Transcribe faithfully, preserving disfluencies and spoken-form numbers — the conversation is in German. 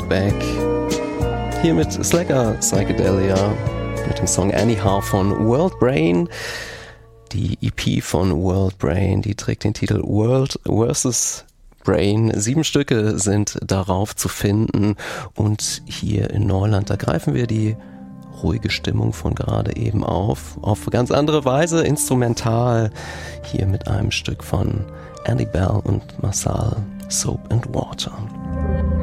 Back. Hier mit Slacker Psychedelia, mit dem Song Anyhow von World Brain. Die E P von World Brain, die trägt den Titel World versus. Brain. Sieben Stücke sind darauf zu finden und hier in Neuland, da greifen wir die ruhige Stimmung von gerade eben auf, auf ganz andere Weise, instrumental, hier mit einem Stück von Andy Bell und Marcel, Soap and Water.